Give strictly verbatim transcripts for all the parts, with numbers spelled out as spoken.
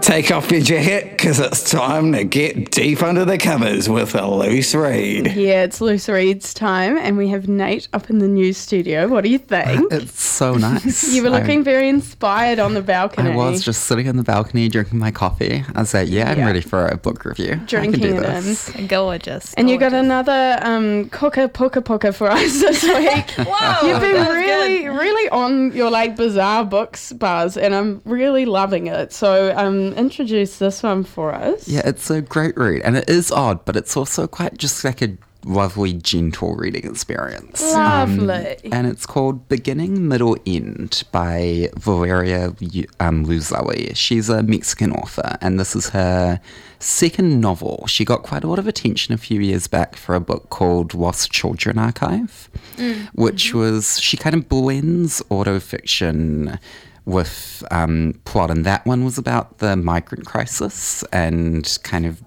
Take off your jacket because it's time to get deep under the covers with a loose read. Yeah, it's loose reads time, and we have Nate up in the news studio. What do you think? It's so nice. You were looking I'm, very inspired on the balcony. I was just sitting on the balcony drinking my coffee. I was like, yeah, I'm Yeah. ready for a book review. Drinking I can do it this. in. Gorgeous. And you got gorgeous. another um, cooker puka puka for us this week. Whoa, You've been that was really, good. really on your like bizarre books buzz, and I'm really loving it. So um, introduce this one for us. Yeah, it's a great read. And it is odd, but it's also quite just like a lovely, gentle reading experience. Lovely. Um, and it's called Beginning, Middle, End by Valeria um, Luzawi. She's a Mexican author, and this is her second novel. She got quite a lot of attention a few years back for a book called Lost Children Archive, mm. which mm-hmm. was, she kind of blends autofiction with um, plot, and that one was about the migrant crisis and kind of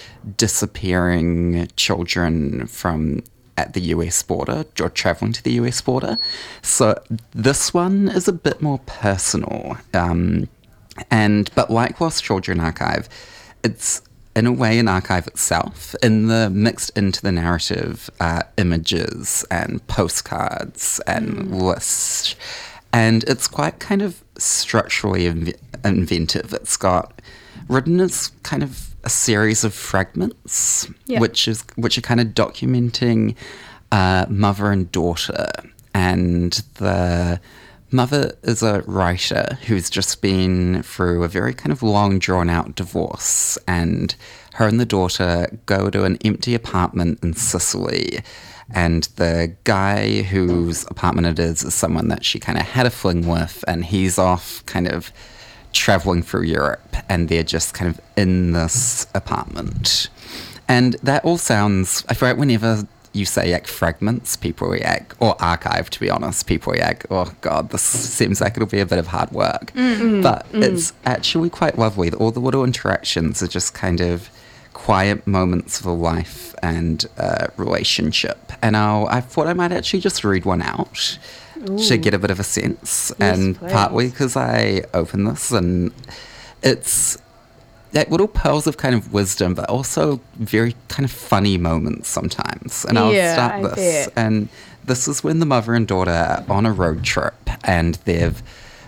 disappearing children from at the U S border or traveling to the U S border. So this one is a bit more personal, um, and but like Lost Children Archive, it's in a way an archive itself. In the mixed into the narrative uh, images and postcards and mm. lists. And it's quite kind of structurally inv- inventive. It's got written as kind of a series of fragments, yeah. which is which are kind of documenting uh, mother and daughter. And the mother is a writer who's just been through a very kind of long, drawn-out divorce. And her and the daughter go to an empty apartment in Sicily. And the guy whose apartment it is is someone that she kind of had a fling with, and he's off kind of traveling through Europe, and they're just kind of in this apartment. And that all sounds, I feel like whenever you say like fragments, people react, or archive, to be honest, people react, oh God, this seems like it'll be a bit of hard work. Mm-hmm. But mm. it's actually quite lovely. All the little interactions are just kind of quiet moments of a life and uh, relationship. And I'll, I thought I might actually just read one out Ooh. to get a bit of a sense. Yes, and please. Partly because I opened this and it's like little pearls of kind of wisdom, but also very kind of funny moments sometimes. And I'll yeah, start I this. Bet. And this is when the mother and daughter are on a road trip, and they've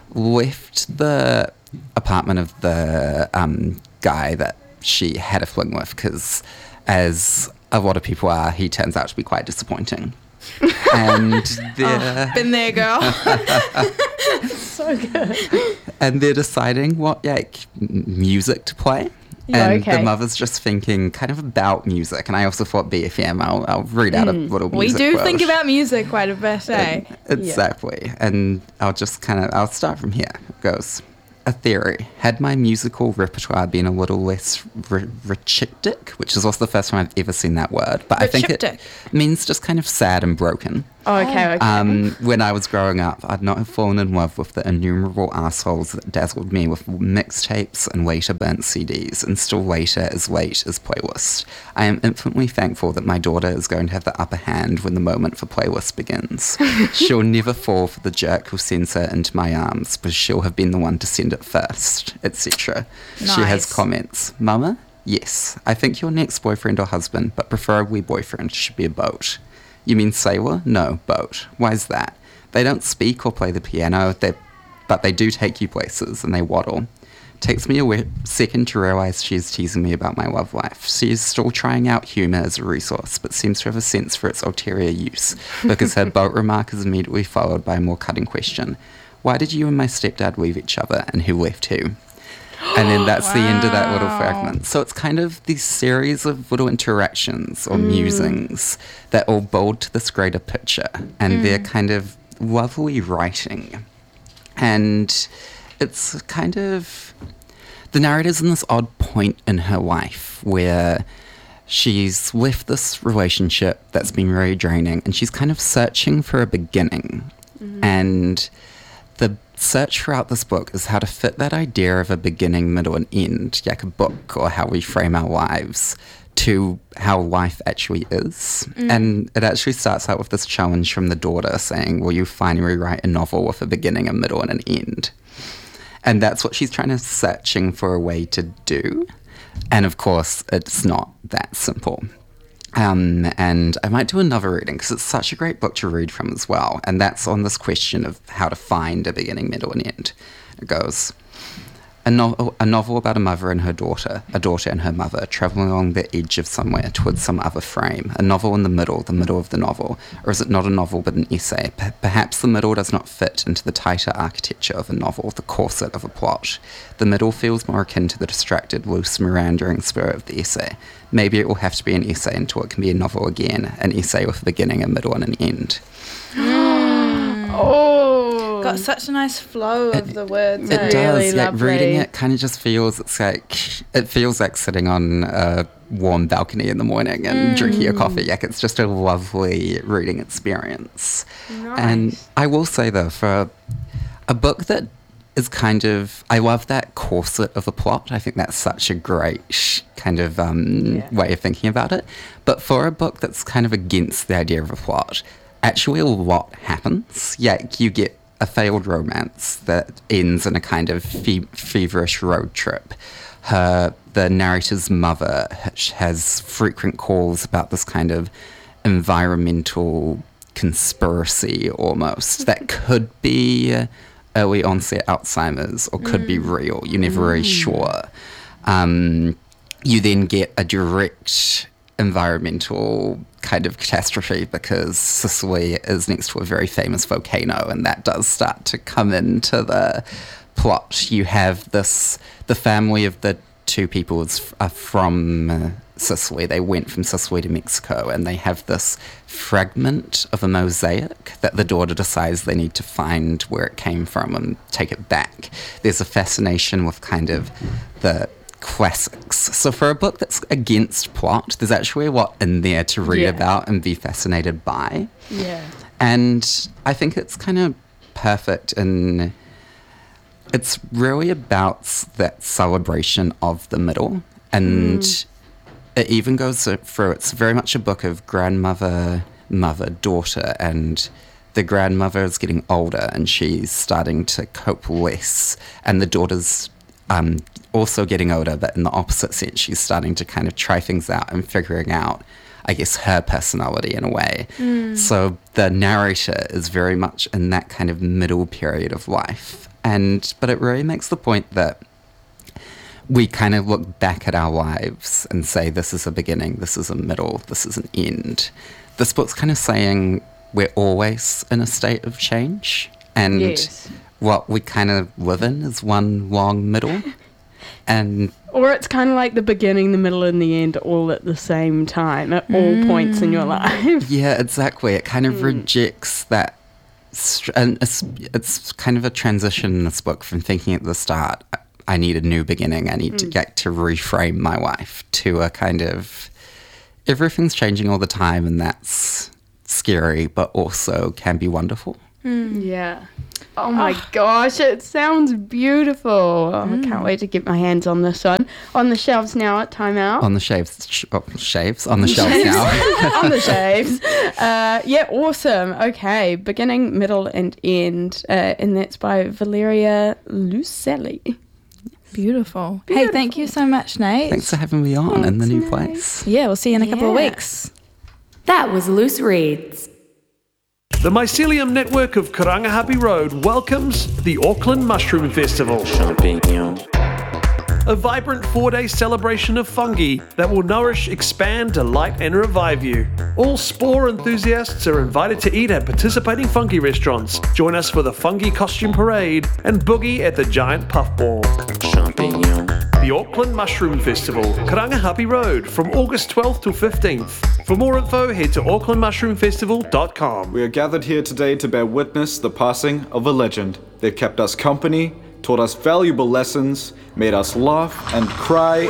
left the apartment of the um, guy that she had a fling with, because as a lot of people are, he turns out to be quite disappointing. And they're oh, been there, girl. So good. And they're deciding what like music to play. Yeah, and okay. the mother's just thinking kind of about music. And I also thought B F M, I'll, I'll read out mm. a little we music do word. think about music quite a bit, eh? Exactly. Yeah. And I'll just kind of, I'll start from here. It goes, a theory. Had my musical repertoire been a little less r- rachictic, which is also the first time I've ever seen that word, but I think it means just kind of sad and broken. Oh, okay, okay. Um, when I was growing up, I'd not have fallen in love with the innumerable assholes that dazzled me with mixtapes and later burnt C Ds, and still later as late as playlists. I am infinitely thankful that my daughter is going to have the upper hand when the moment for playlist begins. She'll never fall for the jerk who sends her into my arms, because she'll have been the one to send it first, et cetera. Nice. She has comments. Mama? Yes, I think your next boyfriend or husband, but preferably boyfriend, should be a boat. You mean sailor? No, boat. Why's that? They don't speak or play the piano, but they do take you places, and they waddle. Takes me a we- second to realise she is teasing me about my love life. She is still trying out humour as a resource, but seems to have a sense for its ulterior use, because her boat remark is immediately followed by a more cutting question. Why did you and my stepdad leave each other, and who left who? And then that's wow. the end of that little fragment. So it's kind of these series of little interactions or mm. musings that all build to this greater picture. And mm. they're kind of lovely writing. And it's kind of... The narrator's in this odd point in her life where she's left this relationship that's been very draining, and she's kind of searching for a beginning. Mm. And the search throughout this book is how to fit that idea of a beginning, middle, and end, like a book, or how we frame our lives, to how life actually is. Mm. And it actually starts out with this challenge from the daughter saying, will you finally write a novel with a beginning, a middle, and an end? And that's what she's trying to searching for a way to do. And of course, it's not that simple. Um, and I might do another reading because it's such a great book to read from as well. And that's on this question of how to find a beginning, middle, and end. It goes, a, no- a novel about a mother and her daughter, a daughter and her mother, travelling along the edge of somewhere towards some other frame. A novel in the middle, the middle of the novel. Or is it not a novel but an essay? P- perhaps the middle does not fit into the tighter architecture of a novel, the corset of a plot. The middle feels more akin to the distracted, loose, meandering spirit of the essay. Maybe it will have to be an essay until it can be a novel again, an essay with a beginning, a middle, and an end. Oh, Got such a nice flow of the words. It eh? does. Really Like reading lovely. it kind of just feels it's like it feels like sitting on a warm balcony in the morning and drinking your coffee. Like it's just a lovely reading experience. And I will say though, for a book that is kind of, I love that corset of a plot. I think that's such a great kind of um, Yeah. way of thinking about it. But for a book that's kind of against the idea of a plot, actually a lot happens. Yeah, you get a failed romance that ends in a kind of fe- feverish road trip. Her, the narrator's mother h- has frequent calls about this kind of environmental conspiracy almost that could be early onset Alzheimer's or could be real. You're never really sure. Um, you then get a direct environmental kind of catastrophe because Sicily is next to a very famous volcano, and that does start to come into the plot. You have this, the family of the two people is, are from uh, Sicily. They went from Sicily to Mexico, and they have this fragment of a mosaic that the daughter decides they need to find where it came from and take it back. There's a fascination with kind of the classics. So for a book that's against plot, there's actually a lot in there to read Yeah. about and be fascinated by. yeah. And I think it's kind of perfect, and it's really about that celebration of the middle. And it even goes through, it's very much a book of grandmother, mother, daughter, and the grandmother is getting older and she's starting to cope less. And the daughter's um, also getting older, but in the opposite sense, she's starting to kind of try things out and figuring out, I guess, her personality in a way. So the narrator is very much in that kind of middle period of life. And but it really makes the point that we kind of look back at our lives and say, this is a beginning, this is a middle, this is an end. This book's kind of saying we're always in a state of change. And Yes. what we kind of live in is one long middle. And Or it's kind of like the beginning, the middle, and the end all at the same time at all points in your life. yeah, exactly. It kind of rejects that. Str- and it's, it's kind of a transition in this book from thinking at the start, I need a new beginning, I need to get to reframe my life, to a kind of everything's changing all the time, and that's scary, but also can be wonderful. Yeah. Oh my gosh, it sounds beautiful. Oh, I can't wait to get my hands on this one. On the shelves now at Time Out. On the shaves, sh- oh, shaves, on the shelves now. On the shaves. Uh, yeah, awesome. Okay, beginning, middle, and end. Uh, and that's by Valeria Lucelli. Beautiful. Hey, thank you so much, Nate. Thanks for having me on in the Thanks, new Nate. place. Yeah, we'll see you in a couple of Yeah. weeks. That was Loose Reads. The Mycelium Network of Karangahape Road welcomes the Auckland Mushroom Festival. Champignon. A vibrant four-day celebration of fungi that will nourish, expand, delight and revive you. All spore enthusiasts are invited to eat at participating fungi restaurants. Join us for the fungi costume parade and boogie at the giant puffball. Champignon. The Auckland Mushroom Festival, Karangahape Road, from August twelfth to fifteenth. For more info, head to auckland mushroom festival dot com. We are gathered here today to bear witness the passing of a legend. They've kept us company, taught us valuable lessons, made us laugh and cry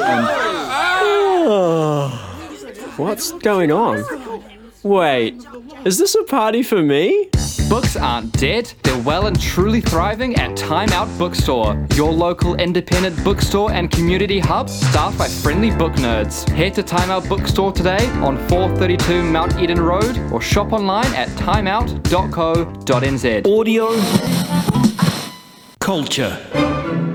and... What's going on? Wait, is this a party for me? Books aren't dead, they're well and truly thriving at Time Out Bookstore, your local independent bookstore and community hub staffed by friendly book nerds. Head to Time Out Bookstore today on four thirty-two Mount Eden Road or shop online at timeout dot co dot n z. Audio. Culture.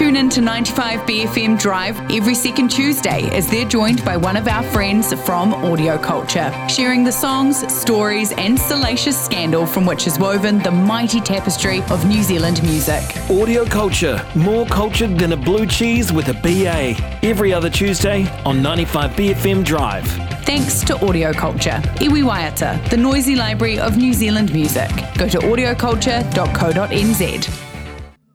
Tune in to ninety-five B F M Drive every second Tuesday as they're joined by one of our friends from Audio Culture, sharing the songs, stories, and salacious scandal from which is woven the mighty tapestry of New Zealand music. Audio Culture, more cultured than a blue cheese with a B A. Every other Tuesday on ninety-five B F M Drive. Thanks to Audio Culture, Iwi Waiata, the noisy library of New Zealand music. Go to audio culture dot co dot n z.